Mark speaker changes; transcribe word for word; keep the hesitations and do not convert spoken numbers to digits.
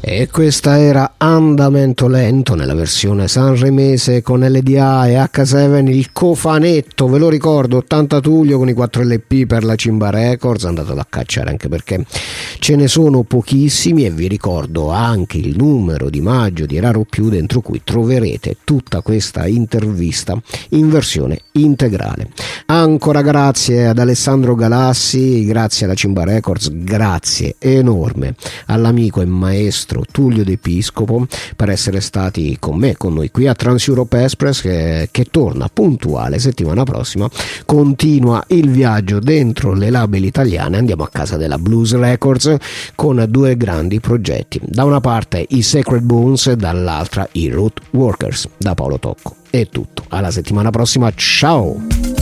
Speaker 1: E questa era Andamento Lento nella versione sanremese con L D A e H sette, il cofanetto, ve lo ricordo, ottanta luglio con i quattro L P per la Cimba Records, andatelo a cacciare anche perché ce ne sono pochissimi, e vi ricordo anche il numero di maggio di Raro Più, dentro cui troverete tutta questa intervista in versione integrale. Ancora grazie ad Alessandro Galassi, grazie alla Cimba Records, grazie enorme all'amico e maestro Tullio De Piscopo per essere stati con me, con noi qui a Trans Europe Express, che, che torna puntuale settimana prossima. Continua il viaggio dentro le label italiane, andiamo a casa della Blues Records con due grandi progetti, da una parte i Sacred Bones, dall'altra i Root Workers. Da Paolo Tocco è tutto, alla settimana prossima, ciao!